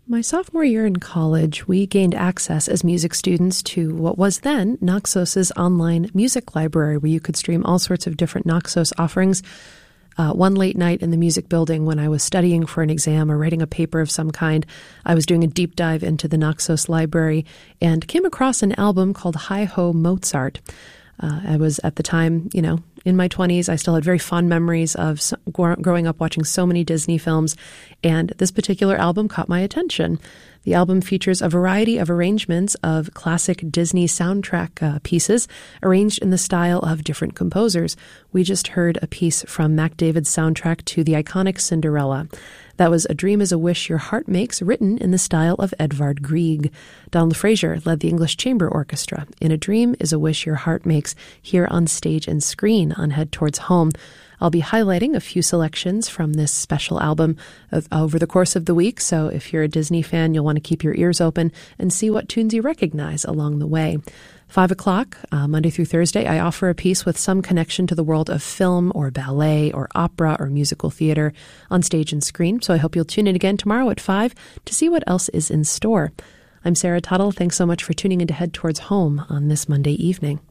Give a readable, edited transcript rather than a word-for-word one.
My sophomore year in college, we gained access as music students to what was then Naxos's online music library, where you could stream all sorts of different Naxos offerings. One late night in the music building when I was studying for an exam or writing a paper of some kind, I was doing a deep dive into the Naxos library and came across an album called Hi Ho Mozart. I was at the time, in my 20s. I still had very fond memories of growing up watching so many Disney films, and this particular album caught my attention. The album features a variety of arrangements of classic Disney soundtrack pieces arranged in the style of different composers. We just heard a piece from Mac David's soundtrack to the iconic Cinderella. That was A Dream is a Wish Your Heart Makes, written in the style of Edvard Grieg. Donald Fraser led the English Chamber Orchestra in A Dream is a Wish Your Heart Makes, here on stage and screen on Head Towards Home. I'll be highlighting a few selections from this special album over the course of the week, so if you're a Disney fan, you'll want to keep your ears open and see what tunes you recognize along the way. 5 o'clock, Monday through Thursday, I offer a piece with some connection to the world of film or ballet or opera or musical theater on stage and screen, so I hope you'll tune in again tomorrow at 5 to see what else is in store. I'm Sarah Tuttle. Thanks so much for tuning in to Head Towards Home on this Monday evening.